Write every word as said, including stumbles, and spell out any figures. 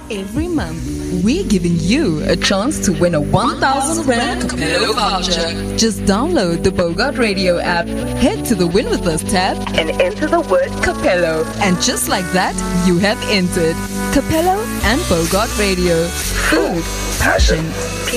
Every month, we're giving you a chance to win a one thousand Rand Capello voucher. Just download the Bogart Radio app, head to the Win With Us tab, and enter the word Capello. And just like that, you have entered. Capello and Bogart Radio. Food, passion,